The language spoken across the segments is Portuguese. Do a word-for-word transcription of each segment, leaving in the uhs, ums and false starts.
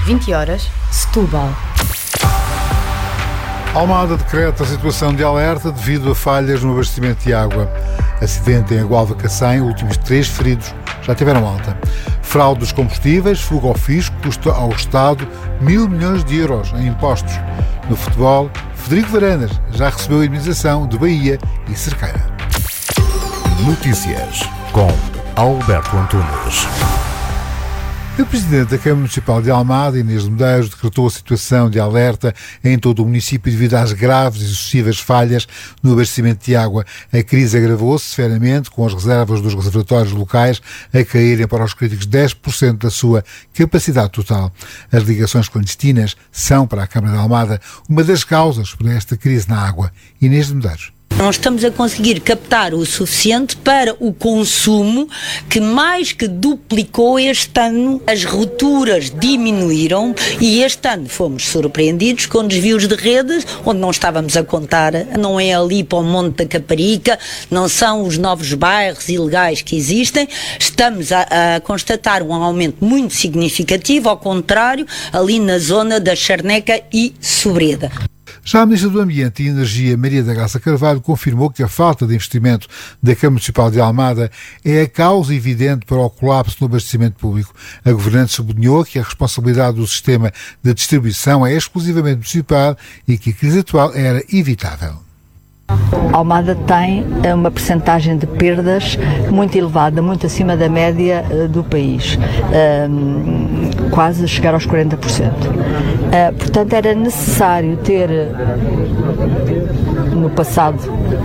vinte horas, Setúbal. Almada decreta a situação de alerta devido a falhas no abastecimento de água. Acidente em Agualva Cacém, últimos três feridos já tiveram alta. Fraude dos combustíveis, fuga ao fisco, custa ao Estado mil milhões de euros em impostos. No futebol, Frederico Varandas já recebeu a indemnização de Bahia e Cerqueira. Notícias com Alberto Antunes. A Presidente da Câmara Municipal de Almada, Inês de Medeiros, decretou a situação de alerta em todo o município devido às graves e sucessivas falhas no abastecimento de água. A crise agravou-se severamente, com as reservas dos reservatórios locais a caírem para os críticos dez por cento da sua capacidade total. As ligações clandestinas são, para a Câmara de Almada, uma das causas para esta crise na água. Inês de Medeiros. Não estamos a conseguir captar o suficiente para o consumo, que mais que duplicou este ano. As rupturas diminuíram e este ano fomos surpreendidos com desvios de redes onde não estávamos a contar. Não é ali para o Monte da Caparica, não são os novos bairros ilegais que existem. Estamos a, a constatar um aumento muito significativo, ao contrário, ali na zona da Charneca e Sobreda. Já a Ministra do Ambiente e Energia, Maria da Graça Carvalho, confirmou que a falta de investimento da Câmara Municipal de Almada é a causa evidente para o colapso no abastecimento público. A governante sublinhou que a responsabilidade do sistema de distribuição é exclusivamente municipal e que a crise atual era evitável. Almada tem uma percentagem de perdas muito elevada, muito acima da média do país, um, quase chegar aos quarenta por cento. Uh, portanto, era necessário ter, no passado,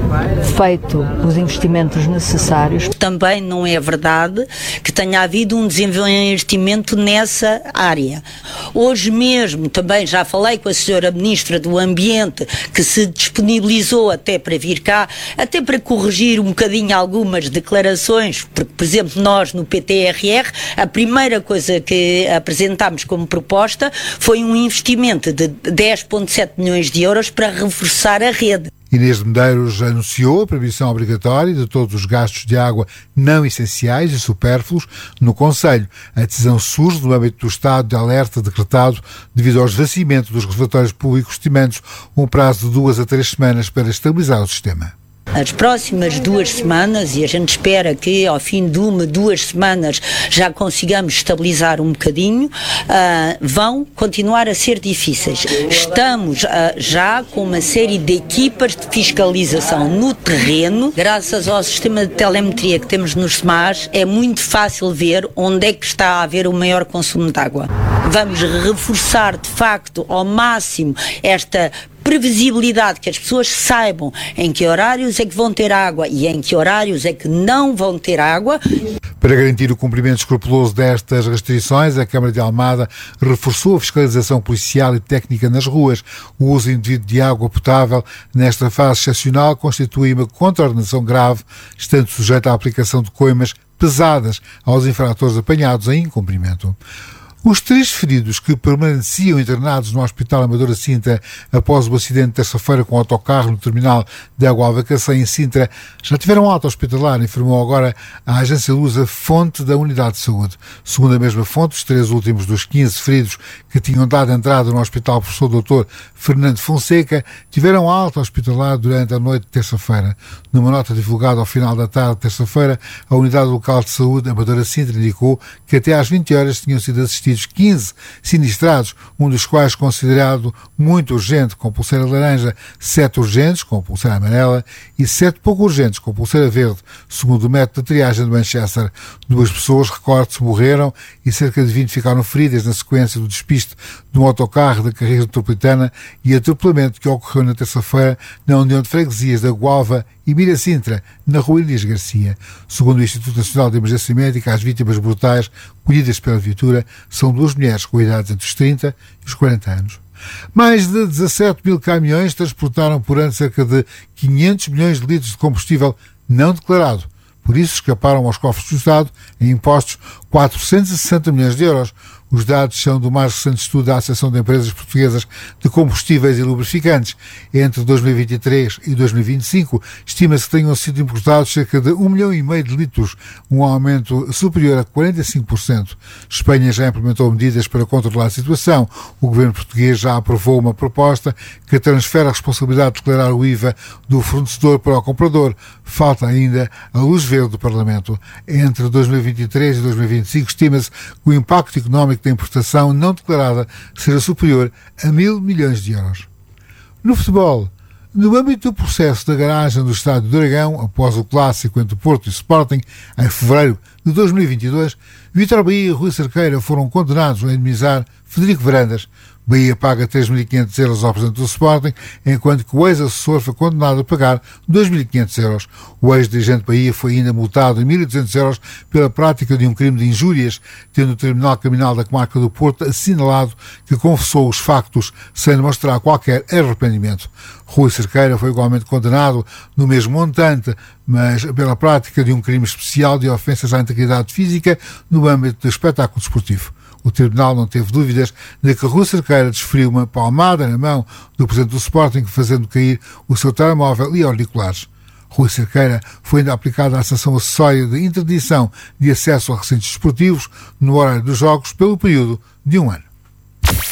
feito os investimentos necessários. Também não é verdade que tenha havido um desinvestimento nessa área. Hoje mesmo, também já falei com a senhora Ministra do Ambiente, que se disponibilizou até para vir cá, até para corrigir um bocadinho algumas declarações, porque, por exemplo, nós no P T R R, a primeira coisa que apresentámos como proposta foi um investimento de dez vírgula sete milhões de euros para reforçar a rede. Inês de Medeiros anunciou a proibição obrigatória de todos os gastos de água não essenciais e supérfluos no concelho. A decisão surge no âmbito do estado de alerta decretado devido ao esvaziamento dos reservatórios públicos, estimando um prazo de duas a três semanas para estabilizar o sistema. As próximas duas semanas, e a gente espera que ao fim de uma, duas semanas já consigamos estabilizar um bocadinho, uh, vão continuar a ser difíceis. Estamos uh, já com uma série de equipas de fiscalização no terreno. Graças ao sistema de telemetria que temos nos S M As, é muito fácil ver onde é que está a haver o maior consumo de água. Vamos reforçar, de facto, ao máximo esta previsibilidade, que as pessoas saibam em que horários é que vão ter água e em que horários é que não vão ter água. Para garantir o cumprimento escrupuloso destas restrições, a Câmara de Almada reforçou a fiscalização policial e técnica nas ruas. O uso indevido de água potável nesta fase excepcional constitui uma contraordenação grave, estando sujeita à aplicação de coimas pesadas aos infratores apanhados em incumprimento. Os três feridos que permaneciam internados no Hospital Amadora Sintra após o acidente de terça-feira com o autocarro no terminal de Agualva Cacém, em Sintra, já tiveram alta hospitalar, informou agora a Agência Lusa, fonte da Unidade de Saúde. Segundo a mesma fonte, os três últimos dos quinze feridos que tinham dado entrada no Hospital Professor doutor Fernando Fonseca tiveram alta hospitalar durante a noite de terça-feira. Numa nota divulgada ao final da tarde de terça-feira, a Unidade Local de Saúde Amadora Sintra indicou que até às vinte horas tinham sido assistidos quinze sinistrados, um dos quais considerado muito urgente com pulseira laranja, sete urgentes com pulseira amarela e sete pouco urgentes com pulseira verde, segundo o método de triagem de Manchester. Duas pessoas, recorde-se, morreram e cerca de vinte ficaram feridas na sequência do despiste de um autocarro da carreira metropolitana e atropelamento que ocorreu na terça-feira na União de Freguesias da Gualva e Mira Sintra, na rua Elias Garcia. Segundo o Instituto Nacional de Emergência Médica, as vítimas brutais colhidas pela viatura são duas mulheres com idades entre os trinta e os quarenta anos. Mais de dezassete mil caminhões transportaram por ano cerca de quinhentos milhões de litros de combustível não declarado. Por isso escaparam aos cofres do Estado em impostos quatrocentos e sessenta milhões de euros. Os dados são do mais recente estudo da Associação de Empresas Portuguesas de Combustíveis e Lubrificantes. Entre dois mil e vinte e três e dois mil e vinte e cinco, estima-se que tenham sido importados cerca de um milhão e meio de litros, um aumento superior a quarenta e cinco por cento. Espanha já implementou medidas para controlar a situação. O governo português já aprovou uma proposta que transfere a responsabilidade de declarar o I V A do fornecedor para o comprador. Falta ainda a luz verde do Parlamento. Entre dois mil e vinte e três e dois mil e vinte e cinco, estima-se que o impacto económico da importação não declarada será superior a mil milhões de euros. No futebol, no âmbito do processo da garagem do Estádio do Dragão, após o clássico entre Porto e Sporting, em fevereiro de dois mil e vinte e dois, Vítor Bahia e Rui Cerqueira foram condenados a indemnizar Frederico Varandas. Bahia paga três mil e quinhentos euros ao presidente do Sporting, enquanto que o ex-assessor foi condenado a pagar dois mil e quinhentos euros. O ex-dirigente Bahia foi ainda multado em mil e duzentos euros pela prática de um crime de injúrias, tendo o Tribunal Criminal da Comarca do Porto assinalado que confessou os factos sem demonstrar qualquer arrependimento. Rui Cerqueira foi igualmente condenado no mesmo montante, mas pela prática de um crime especial de ofensas à integridade física no âmbito do espetáculo desportivo. O Tribunal não teve dúvidas de que Rui Cerqueira desferiu uma palmada na mão do presidente do Sporting, fazendo cair o seu telemóvel e auriculares. Rui Cerqueira foi ainda aplicada a sanção acessória de interdição de acesso a recintos desportivos no horário dos jogos pelo período de um ano.